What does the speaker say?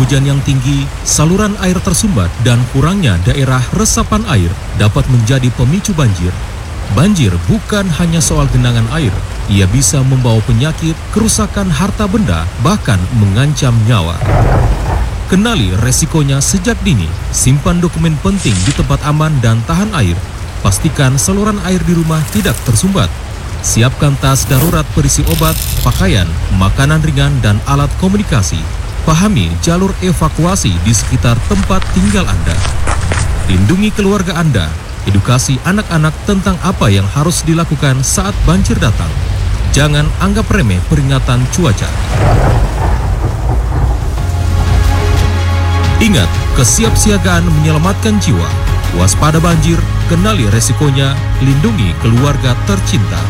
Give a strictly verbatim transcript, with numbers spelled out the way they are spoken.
hujan yang tinggi, saluran air tersumbat, dan kurangnya daerah resapan air dapat menjadi pemicu banjir. Banjir bukan hanya soal genangan air, ia bisa membawa penyakit, kerusakan harta benda, bahkan mengancam nyawa. Kenali resikonya sejak dini, simpan dokumen penting di tempat aman dan tahan air. Pastikan saluran air di rumah tidak tersumbat. Siapkan tas darurat berisi obat, pakaian, makanan ringan, dan alat komunikasi. Pahami jalur evakuasi di sekitar tempat tinggal Anda. Lindungi keluarga Anda. Edukasi anak-anak tentang apa yang harus dilakukan saat banjir datang. Jangan anggap remeh peringatan cuaca. Ingat, kesiapsiagaan menyelamatkan jiwa. Waspada banjir, kenali resikonya, lindungi keluarga tercinta.